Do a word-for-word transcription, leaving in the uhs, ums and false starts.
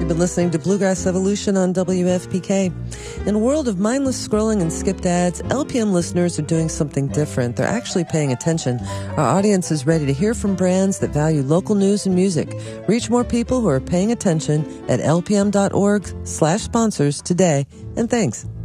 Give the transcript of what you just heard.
been listening to Bluegrass Evolution on W F P K. In a world of mindless scrolling and skipped ads, L P M listeners are doing something different. They're actually paying attention. Our audience is ready to hear from brands that value local news and music. Reach more people who are paying attention at lpm.org slash sponsors today. And thanks.